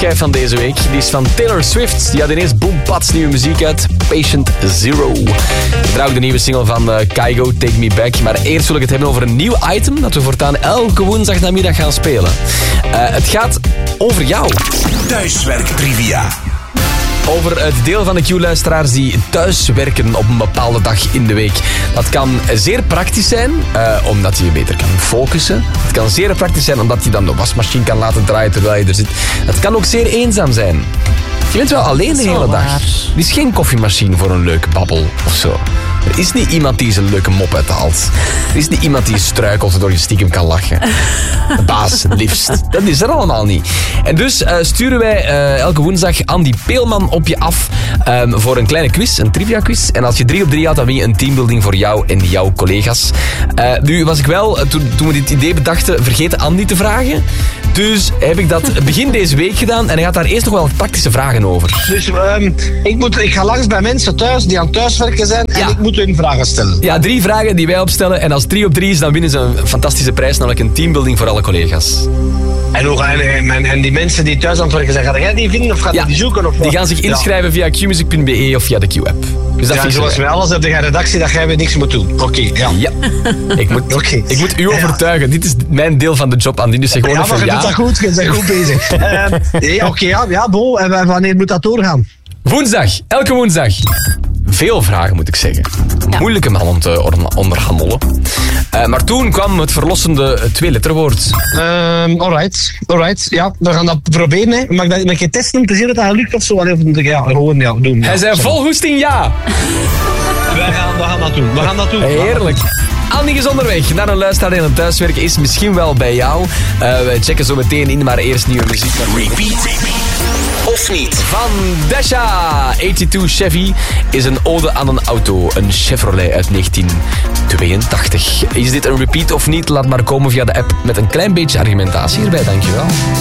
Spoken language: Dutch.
schijf van deze week. Die is van Taylor Swift. Die had ineens boompats nieuwe muziek uit. Patient Zero. Ik draag ook de nieuwe single van Kygo, Take Me Back. Maar eerst wil ik het hebben over een nieuw item dat we voortaan elke woensdagnamiddag gaan spelen. Het gaat over jou. Thuiswerk trivia. Over het deel van de Q-luisteraars die thuis werken op een bepaalde dag in de week. Dat kan zeer praktisch zijn, omdat je beter kan focussen. Het kan zeer praktisch zijn, omdat je dan de wasmachine kan laten draaien terwijl je er zit. Het kan ook zeer eenzaam zijn. Je bent wel alleen de hele dag. Er is geen koffiemachine voor een leuke babbel of zo. Er is niet iemand die zijn leuke mop uithaalt. Er is niet iemand die struikelt waardoor je stiekem kan lachen. De baas, het liefst. Dat is er allemaal niet. En dus sturen wij elke woensdag Andy Peelman op je af voor een kleine quiz, een trivia quiz. En als je 3 op 3 had, dan win je een teambuilding voor jou en jouw collega's. Nu was ik wel, toen we dit idee bedachten, vergeten Andy te vragen. Dus heb ik dat begin deze week gedaan en hij gaat daar eerst nog wel praktische vragen over. Dus ik ga langs bij mensen thuis die aan het thuiswerken zijn en ik moet hun vragen stellen. Ja, 3 vragen die wij opstellen en als 3 op 3 is, dan winnen ze een fantastische prijs, namelijk een teambuilding voor alle collega's. En die mensen die thuis aan het werken zijn, ga jij die vinden of ga je die zoeken? Of die gaan zich inschrijven via qmusic.be of via de Q-app. Dus dat zoals bij alles heb je redactie dat jij weer niks moet doen. Oké. Ik moet u overtuigen. Dit is mijn deel van de job, Andy. Dus zeg gewoon maar je doet dat goed. Je bent goed bezig. Bon. En wanneer moet dat doorgaan? Woensdag. Elke woensdag. Veel vragen, moet ik zeggen. Moeilijke man om te onderhandelen. Maar toen kwam het verlossende 2-letterwoord. Alright. Ja, we gaan dat proberen. Hè. Mag ik je testen om te zien dat dat lukt of zo? Gewoon doen. Hij zei vol goesting ja. We gaan dat doen. Heerlijk. Andy is onderweg naar een luisteraar in het thuiswerken. Is misschien wel bij jou. We checken zo meteen in, maar eerst nieuwe muziek. Repeat. Of niet? Van Desha. 82 Chevy is een ode aan een auto. Een Chevrolet uit 1982. Is dit een repeat of niet? Laat maar komen via de app met een klein beetje argumentatie erbij. Dankjewel.